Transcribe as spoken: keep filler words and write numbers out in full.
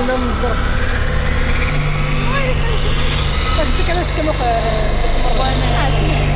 جينا من الزرق. قلت لك علاش كنوقع ديك المره وانا